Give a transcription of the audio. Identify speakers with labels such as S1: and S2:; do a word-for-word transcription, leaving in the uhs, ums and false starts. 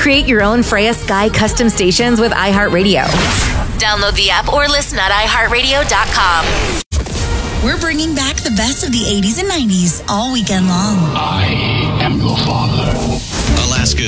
S1: Create your own Freya Sky custom stations with iHeartRadio. Download the app or listen at i heart radio dot com.
S2: We're bringing back the best of the eighties and nineties all weekend long.
S3: I am your father.
S4: Alaska's